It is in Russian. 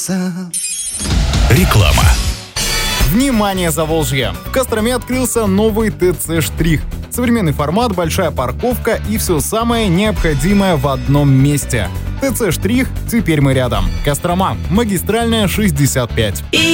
Реклама. Внимание, Заволжье! В Костроме открылся новый ТЦ «Штрих». Современный формат, большая парковка и все самое необходимое в одном месте. ТЦ «Штрих» — теперь мы рядом. Кострома. Магистральная, 65.